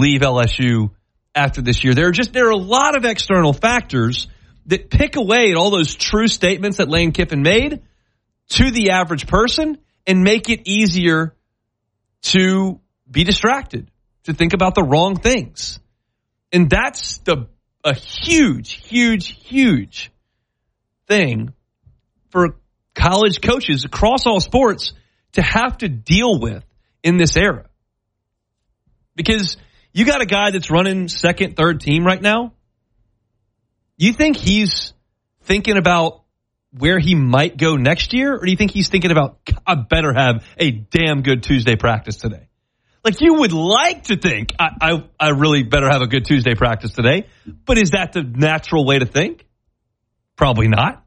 leave LSU after this year. There are a lot of external factors that pick away at all those true statements that Lane Kiffin made to the average person and make it easier to be distracted, to think about the wrong things. And that's a huge, huge, huge thing for college coaches across all sports to have to deal with in this era. Because you got a guy that's running second, third team right now. You think he's thinking about where he might go next year? Or do you think he's thinking about, I better have a damn good Tuesday practice today? Like, you would like to think, I really better have a good Tuesday practice today. But is that the natural way to think? Probably not.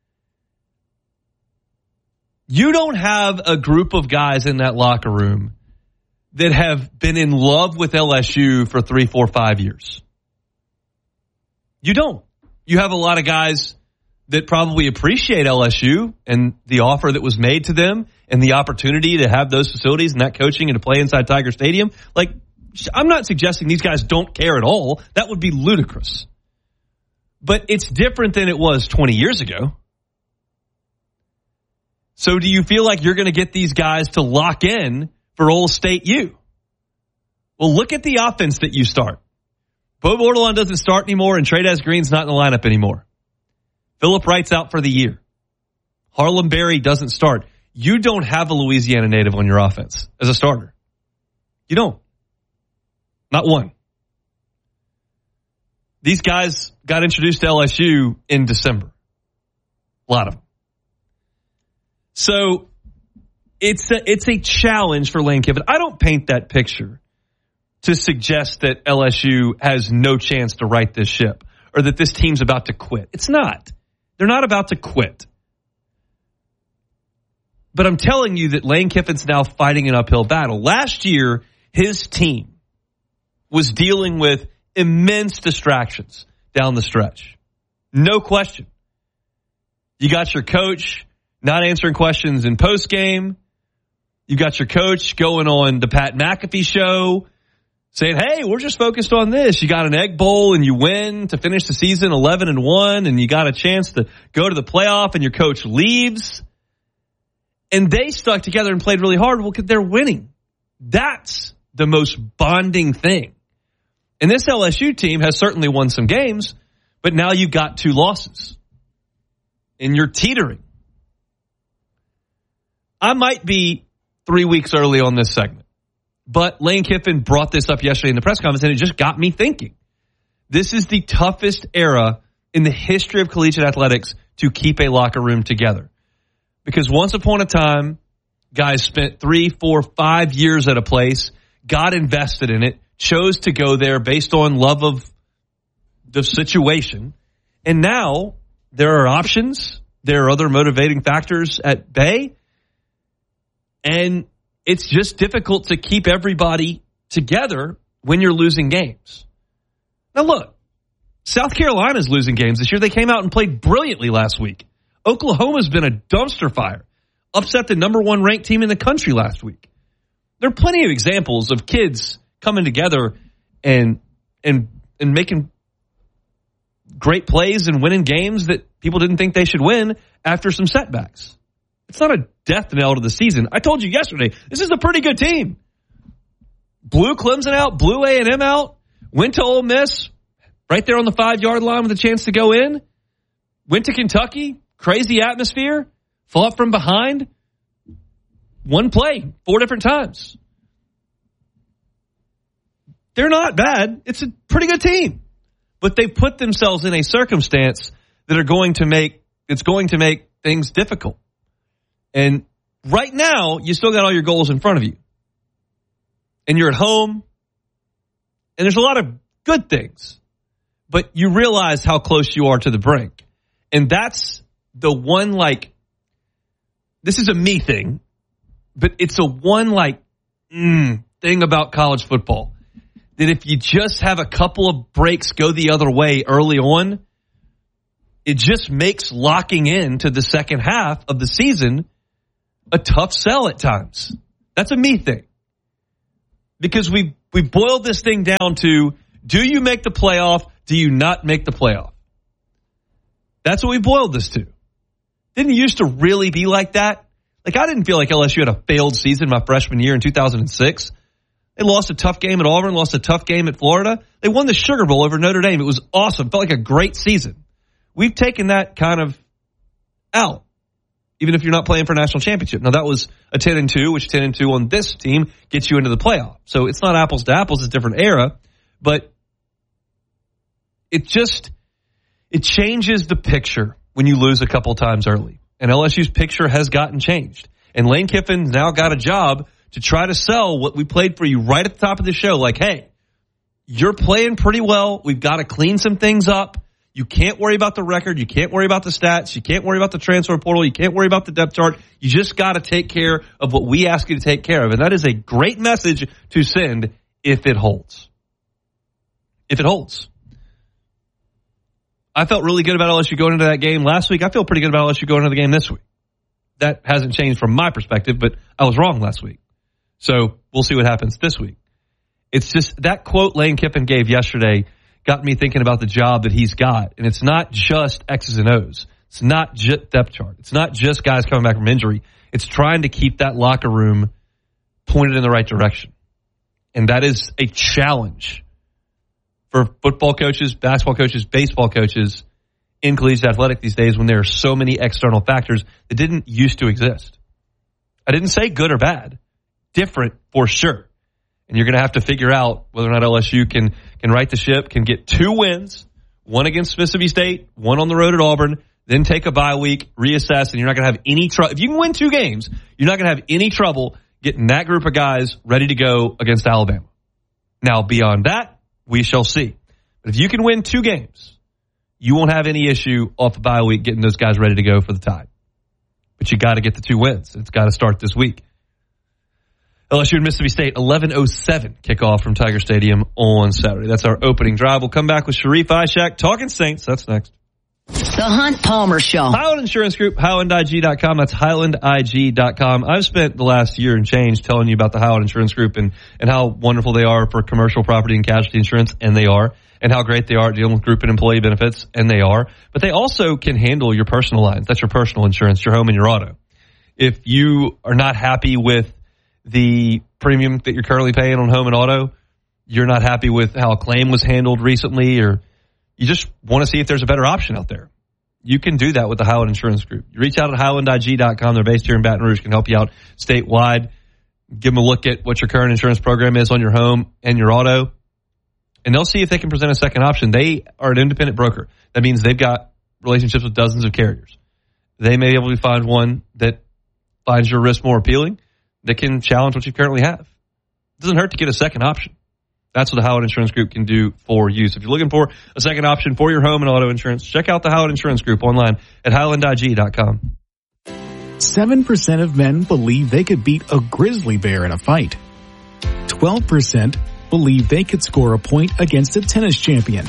You don't have a group of guys in that locker room that have been in love with LSU for 3, 4, 5 years. You don't. You have a lot of guys that probably appreciate LSU and the offer that was made to them and the opportunity to have those facilities and that coaching and to play inside Tiger Stadium. Like, I'm not suggesting these guys don't care at all. That would be ludicrous. But it's different than it was 20 years ago. So do you feel like you're going to get these guys to lock in for Old State U? Well, look at the offense that you start. Bo Bordelon doesn't start anymore, and Trey'Dez Green's not in the lineup anymore. Philip Wright's out for the year. Harlem Berry doesn't start. You don't have a Louisiana native on your offense as a starter. You don't. Not one. These guys got introduced to LSU in December. A lot of them. So it's a challenge for Lane Kiffin. I don't paint that picture to suggest that LSU has no chance to right this ship or that this team's about to quit. It's not. They're not about to quit. But I'm telling you that Lane Kiffin's now fighting an uphill battle. Last year, his team was dealing with immense distractions down the stretch. No question. You got your coach not answering questions in postgame. You got your coach going on the Pat McAfee show saying, hey, we're just focused on this. You got an Egg Bowl and you win to finish the season 11-1, and you got a chance to go to the playoff, and your coach leaves. And they stuck together and played really hard. Well, they're winning. That's the most bonding thing. And this LSU team has certainly won some games, but now you've got 2 losses. And you're teetering. I might be 3 weeks early on this segment, but Lane Kiffin brought this up yesterday in the press conference, and it just got me thinking. This is the toughest era in the history of collegiate athletics to keep a locker room together. Because once upon a time, guys spent 3, 4, 5 years at a place, got invested in it, chose to go there based on love of the situation, and now there are options. There are other motivating factors at bay. And it's just difficult to keep everybody together when you're losing games. Now look, South Carolina's losing games this year. They came out and played brilliantly last week. Oklahoma's been a dumpster fire. Upset the number 1 ranked team in the country last week. There are plenty of examples of kids coming together and making great plays and winning games that people didn't think they should win after some setbacks. It's not a death knell to the season. I told you yesterday, this is a pretty good team. Blew Clemson out, blew A&M out, went to Ole Miss, right there on the 5-yard line with a chance to go in. Went to Kentucky, crazy atmosphere, fought from behind, one play 4 different times. They're not bad. It's a pretty good team. But they put themselves in a circumstance that are going to make things difficult. And right now, you still got all your goals in front of you. And you're at home. And there's a lot of good things. But you realize how close you are to the brink. And that's the one, this is a me thing. But it's a one, thing about college football. That if you just have a couple of breaks go the other way early on, it just makes locking in to the second half of the season a tough sell at times. That's a me thing. Because we've We boiled this thing down to, do you make the playoff? Do you not make the playoff? That's what we boiled this to. Didn't it used to really be like that? Like, I didn't feel like LSU had a failed season my freshman year in 2006. They lost a tough game at Auburn, lost a tough game at Florida. They won the Sugar Bowl over Notre Dame. It was awesome. Felt like a great season. We've taken that kind of out, even if you're not playing for a national championship. Now, that was a 10-2, which 10-2 on this team gets you into the playoff. So it's not apples to apples. It's a different era. But it changes the picture when you lose a couple times early. And LSU's picture has gotten changed. And Lane Kiffin's now got a job to try to sell what we played for you right at the top of the show. Like, hey, you're playing pretty well. We've got to clean some things up. You can't worry about the record. You can't worry about the stats. You can't worry about the transfer portal. You can't worry about the depth chart. You just got to take care of what we ask you to take care of. And that is a great message to send if it holds. If it holds. I felt really good about LSU going into that game last week. I feel pretty good about LSU going into the game this week. That hasn't changed from my perspective, but I was wrong last week. So we'll see what happens this week. It's just that quote Lane Kiffin gave yesterday got me thinking about the job that he's got. And it's not just X's and O's. It's not just depth chart. It's not just guys coming back from injury. It's trying to keep that locker room pointed in the right direction. And that is a challenge for football coaches, basketball coaches, baseball coaches in collegiate athletics these days when there are so many external factors that didn't used to exist. I didn't say good or bad. Different for sure. And you're going to have to figure out whether or not LSU can right the ship, can get 2 wins, one against Mississippi State, one on the road at Auburn, then take a bye week, reassess, and you're not going to have any trouble. If you can win 2 games, you're not going to have any trouble getting that group of guys ready to go against Alabama. Now, beyond that, we shall see. But if you can win 2 games, you won't have any issue off a bye week getting those guys ready to go for the Tide. But you got to get the 2 wins. It's got to start this week. LSU and Mississippi State, 11:07 kickoff from Tiger Stadium on Saturday. That's our opening drive. We'll come back with Sharif Ishak talking Saints. That's next. The Hunt Palmer Show. Highland Insurance Group, HighlandIG.com. That's HighlandIG.com. I've spent the last year and change telling you about the Highland Insurance Group and how wonderful they are for commercial property and casualty insurance, and they are, and how great they are dealing with group and employee benefits, and they are. But they also can handle your personal lines. That's your personal insurance, your home and your auto. If you are not happy with the premium that you're currently paying on home and auto, you're not happy with how a claim was handled recently, or you just want to see if there's a better option out there, you can do that with the Highland Insurance Group. You reach out at HighlandIG.com. They're based here in Baton Rouge, can help you out statewide. Give them a look at what your current insurance program is on your home and your auto, and they'll see if they can present a second option. They are an independent broker. That means they've got relationships with dozens of carriers. They may be able to find one that finds your risk more appealing, that can challenge what you currently have. It doesn't hurt to get a second option. That's what the Howard Insurance Group can do for you. So if you're looking for a second option for your home and auto insurance, check out the Howard Insurance Group online at HighlandIG.com. 7% of men believe they could beat a grizzly bear in a fight. 12% believe they could score a point against a tennis champion.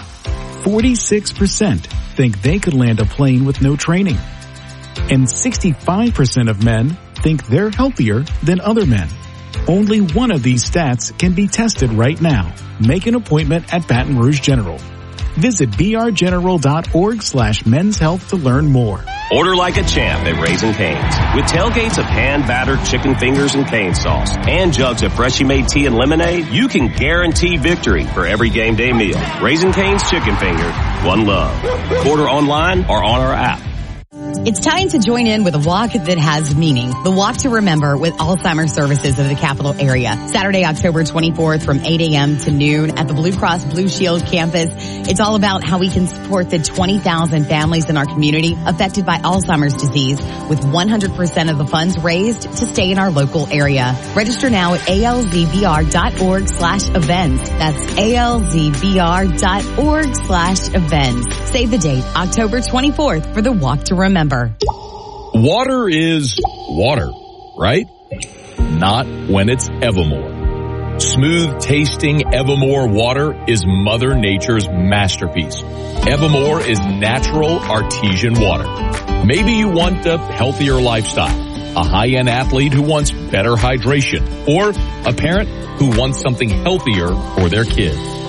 46% think they could land a plane with no training. And 65% of men think they're healthier than other men. Only one of these stats can be tested right now. Make an appointment at Baton Rouge General. Visit brgeneral.org/men's health to learn more. Order like a champ at Raising Cane's. With tailgates of hand-battered chicken fingers and cane sauce and jugs of freshly made tea and lemonade, you can guarantee victory for every game day meal. Raising Cane's Chicken Finger, one love. Order online or on our app. It's time to join in with a walk that has meaning. The Walk to Remember with Alzheimer's Services of the capital area. Saturday, October 24th from 8 a.m. to noon at the Blue Cross Blue Shield campus. It's all about how we can support the 20,000 families in our community affected by Alzheimer's disease with 100% of the funds raised to stay in our local area. Register now at alzbr.org/events. That's alzbr.org/events. Save the date, October 24th for the Walk to Remember. Water is water, right? Not when it's Evermore. Smooth tasting Evermore water is Mother Nature's masterpiece. Evermore is natural artesian water. Maybe you want a healthier lifestyle. a high-end athlete who wants better hydration, or a parent who wants something healthier for their kids.